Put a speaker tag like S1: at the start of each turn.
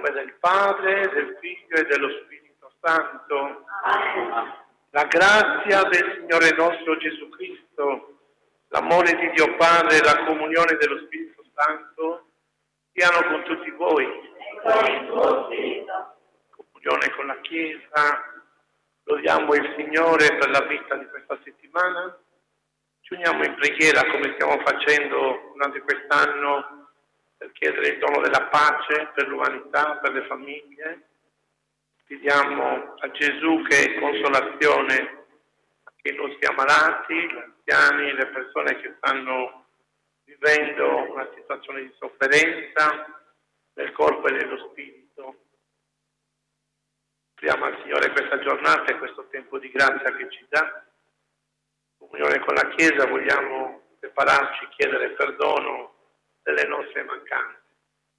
S1: nome del Padre, del Figlio e dello Spirito Santo. La grazia del Signore nostro Gesù Cristo, l'amore di Dio Padre e la comunione dello Spirito Santo siano con tutti voi. Comunione con la Chiesa, lodiamo il Signore per la vita di questa settimana. Ci uniamo in preghiera come stiamo facendo durante quest'anno per chiedere il dono della pace per l'umanità, per le famiglie. Chiediamo a Gesù che è consolazione a chi non sia malati, gli anziani, le persone che stanno vivendo una situazione di sofferenza nel corpo e nello spirito. Offriamo al Signore questa giornata e questo tempo di grazia che ci dà. In comunione con la Chiesa vogliamo prepararci, chiedere perdono delle nostre mancanze.